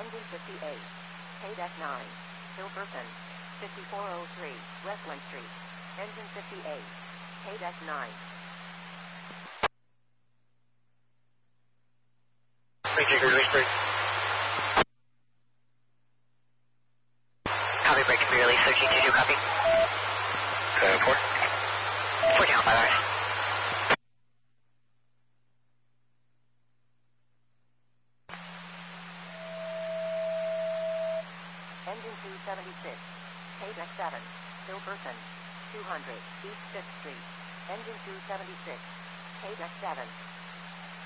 Engine 58. K-9. Hilverton. 5403. Westland Street. Engine 58. K-9. Breaker, release break. Copy, break, can be released. 1322, copy. 4. 14 on 5 hours. Engine 276. K-7. Hilverton. 200. East 5th Street. Engine 276. K-7.